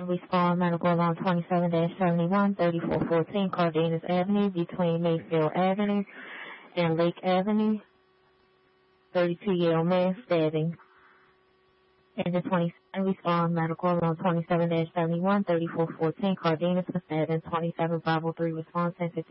respond medical along 27-71, 3414 Cardenas Avenue between Mayfield Avenue and Lake Avenue. 32-year-old man stabbing. Engine 27 respond medical along 27-71, 3414 Cardenas for stabbing. 27 Bravo 3 response 1050.